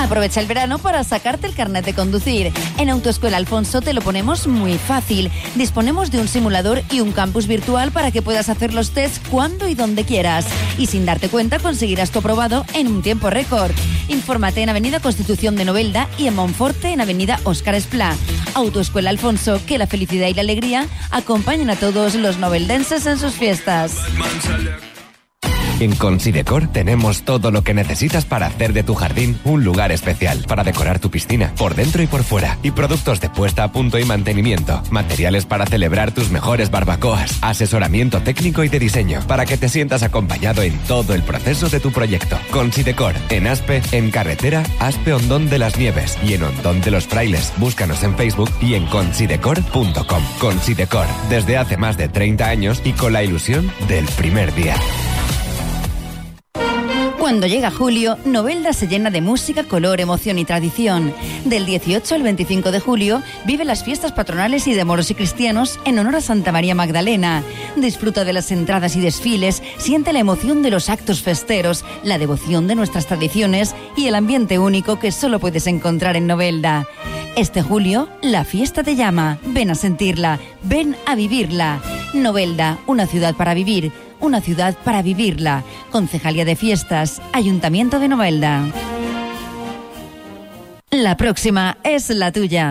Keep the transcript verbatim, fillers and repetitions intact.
Aprovecha el verano para sacarte el carnet de conducir. En Autoescuela Alfonso te lo ponemos muy fácil. Disponemos de un simulador y un campus virtual para que puedas hacer los tests cuando y donde quieras. Y sin darte cuenta conseguirás tu aprobado en un tiempo récord. Infórmate en Avenida Constitución de Novelda y en Monforte en Avenida Óscar Esplá. Autoescuela Alfonso, que la felicidad y la alegría acompañen a todos los noveldenses en sus fiestas. En Considecor tenemos todo lo que necesitas para hacer de tu jardín un lugar especial, para decorar tu piscina, por dentro y por fuera, y productos de puesta a punto y mantenimiento, materiales para celebrar tus mejores barbacoas, asesoramiento técnico y de diseño, para que te sientas acompañado en todo el proceso de tu proyecto. Considecor, en Aspe, en carretera Aspe Hondón de las Nieves y en Hondón de los Frailes. Búscanos en Facebook y en considecor punto com. Considecor, desde hace más de treinta años y con la ilusión del primer día. Cuando llega julio, Novelda se llena de música, color, emoción y tradición. Del dieciocho al veinticinco de julio, vive las fiestas patronales y de moros y cristianos en honor a Santa María Magdalena. Disfruta de las entradas y desfiles, siente la emoción de los actos festeros, la devoción de nuestras tradiciones y el ambiente único que solo puedes encontrar en Novelda. Este julio, la fiesta te llama. Ven a sentirla, ven a vivirla. Novelda, una ciudad para vivir, una ciudad para vivirla. Concejalía de Fiestas, Ayuntamiento de Novelda. La próxima es la tuya.